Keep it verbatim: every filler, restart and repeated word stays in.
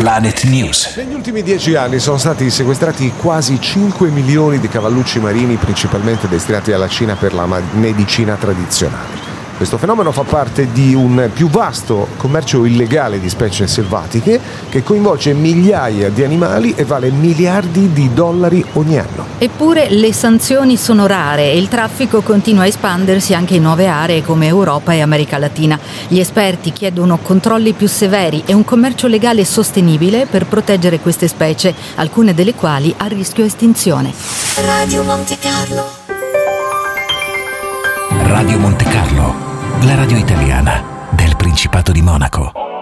Planet News. Negli ultimi dieci anni sono stati sequestrati quasi cinque milioni di cavallucci marini, principalmente destinati alla Cina per la medicina tradizionale. Questo fenomeno fa parte di un più vasto commercio illegale di specie selvatiche che coinvolge migliaia di animali e vale miliardi di dollari ogni anno. Eppure le sanzioni sono rare e il traffico continua a espandersi anche in nuove aree come Europa e America Latina. Gli esperti chiedono controlli più severi e un commercio legale sostenibile per proteggere queste specie, alcune delle quali a rischio estinzione. Radio Monte Carlo. Radio Monte Carlo, la radio italiana del Principato di Monaco.